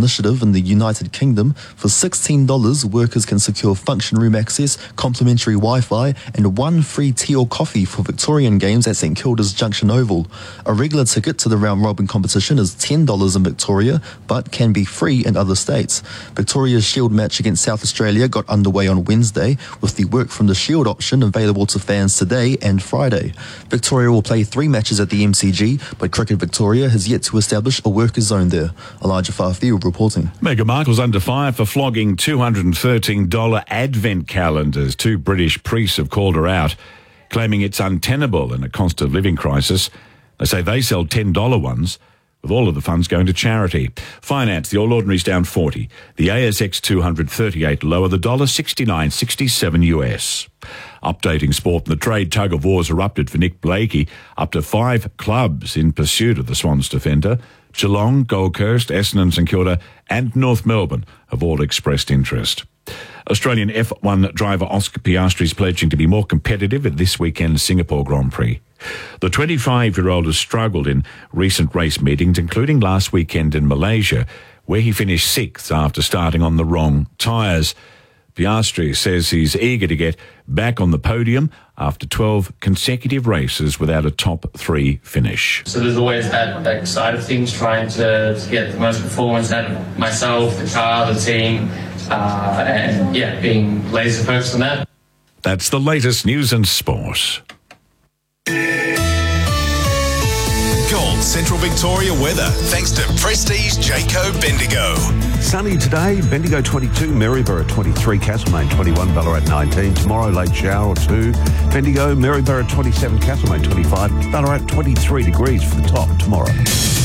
initiative in the United Kingdom. For $16, workers can secure function room access, complimentary Wi-Fi, and one free tea or coffee for Victorian games at St Kilda's Junction Oval. A regular ticket to the round-robin competition is $10 in Victoria, but can be free in other states. Victoria's Shield match against South Australia got underway on Wednesday, with the work from the Shield option available to fans today and Friday. Victoria will play 3 matches at the MCG, but Cricket Victoria has yet to establish a workers' zone there. Elijah Farfield reporting. Meghan Markle's under fire for flogging $213 advent calendars. 2 British priests have called her out, claiming it's untenable in a cost of living crisis. They say they sell $10 ones, with all of the funds going to charity. Finance, the All Ordinary's down 40. The ASX 238 lower, the dollar 69.67 US. Updating sport and the trade, tug of war's erupted for Nick Blakey. Up to 5 clubs in pursuit of the Swans defender. Geelong, Gold Coast, Essendon, St Kilda and North Melbourne have all expressed interest. Australian F1 driver Oscar Piastri is pledging to be more competitive at this weekend's Singapore Grand Prix. The 25-year-old has struggled in recent race meetings, including last weekend in Malaysia, where he finished 6th after starting on the wrong tyres. Piastri says he's eager to get back on the podium after 12 consecutive races without a top 3 finish. So there's always that side of things, trying to get the most performance out of myself, the car, the team, and being laser focused on that. That's the latest news and sport. Gold Central Victoria weather, thanks to Prestige Jayco Bendigo. Sunny today, Bendigo 22, Maryborough 23, Castlemaine 21, Ballarat 19. Tomorrow, late shower or 2. Bendigo, Maryborough 27, Castlemaine 25, Ballarat 23 degrees for the top tomorrow.